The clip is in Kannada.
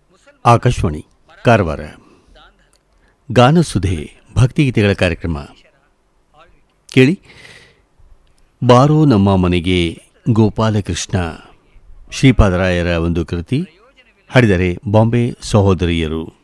ಆಕಾಶವಾಣಿ ಕಾರವಾರ. ಗಾನಸುಧೆ ಭಕ್ತಿಗೀತೆಗಳ ಕಾರ್ಯಕ್ರಮ ಕೇಳಿ. ಬಾರೋ ನಮ್ಮ ಮನೆಗೆ ಗೋಪಾಲಕೃಷ್ಣ ಶ್ರೀಪಾದರಾಯರ ಒಂದು ಕೃತಿ, ಹಾಡಿದರೆ ಬಾಂಬೆ ಸಹೋದರಿಯರು.